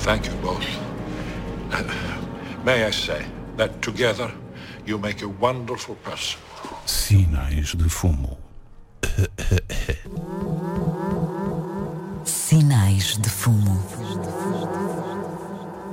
Thank you both. May I say that together you make a wonderful person. Sinais de fumo. Sinais de fumo.